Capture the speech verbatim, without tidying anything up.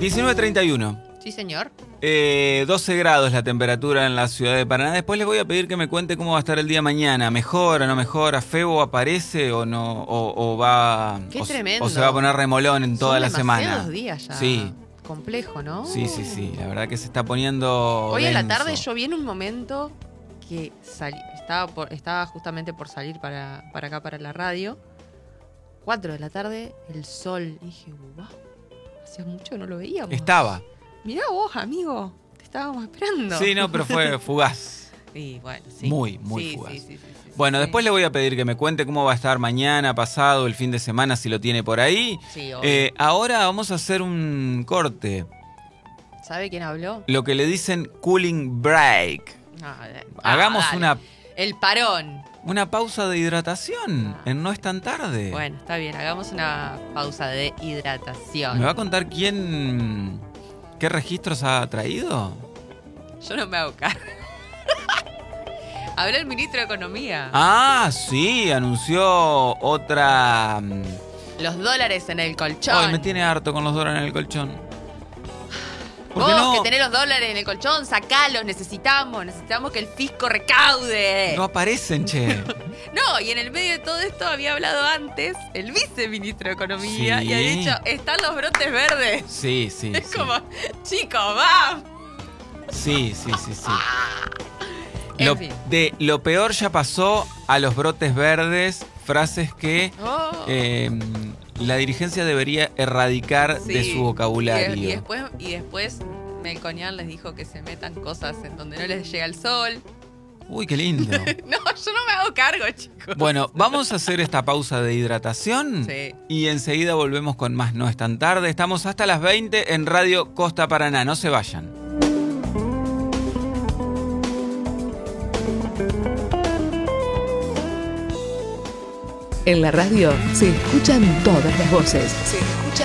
diecinueve treinta y uno. Sí, señor. Eh, doce grados la temperatura en la ciudad de Paraná. Después les voy a pedir que me cuente cómo va a estar el día mañana. ¿Mejora, no mejora? ¿Febo aparece o no? ¿O, o va Qué o, tremendo. o se va a poner remolón en toda Son la semana? Son días ya. Sí. Complejo, ¿no? Sí, sí, sí. La verdad que se está poniendo Hoy en la denso. tarde yo vi en un momento que salí, estaba, por, estaba justamente por salir para, para acá, para la radio. Cuatro de la tarde, el sol. Y dije, wow, hacía mucho que no lo veíamos. Estaba. Mirá vos, amigo, te estábamos esperando. Sí, no, pero fue fugaz. Sí, bueno, sí. Muy, muy sí, fugaz. Sí, sí, sí, sí, bueno, sí. después le voy a pedir que me cuente cómo va a estar mañana, pasado, el fin de semana, si lo tiene por ahí. Sí, obvio. Eh, ahora vamos a hacer un corte. ¿Sabe quién habló? Lo que le dicen cooling break. Ah, dale. Hagamos Ah, dale. una, El parón. una pausa de hidratación Ah. en No es tan tarde. Bueno, está bien, hagamos una pausa de hidratación. ¿Me va a contar quién, qué registros ha traído? Yo no me hago cargo. Habló el ministro de Economía. Ah, sí, anunció otra... mm, Los dólares en el colchón. Ay, me tiene harto con los dólares en el colchón. ¿Por Vos qué no, que tenés los dólares en el colchón, sacalos, necesitamos, necesitamos que el fisco recaude. no aparecen, che? No, y en el medio de todo esto había hablado antes el viceministro de Economía Sí. y ha dicho, están los brotes verdes. Sí, sí, Es sí. como, chicos, vamos. Sí, sí, sí, sí. En Lo, fin. de lo peor ya pasó a los brotes verdes, frases que Oh. eh, la dirigencia debería erradicar de Sí. su vocabulario. Y, de- y después, y después Melconian les dijo que se metan cosas en donde no les llega el sol. Uy, qué lindo. No, yo no me hago cargo, chicos. Bueno, vamos a hacer esta pausa de hidratación Sí. y enseguida volvemos con más No es tan tarde. Estamos hasta las veinte en Radio Costa Paraná. No se vayan. En la radio se escuchan todas las voces. Se escucha